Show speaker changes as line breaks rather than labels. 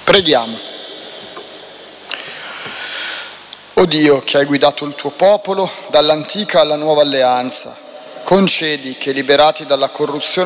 Preghiamo. O Dio, che hai guidato il tuo popolo dall'antica alla nuova alleanza, concedi che, liberati dalla corruzione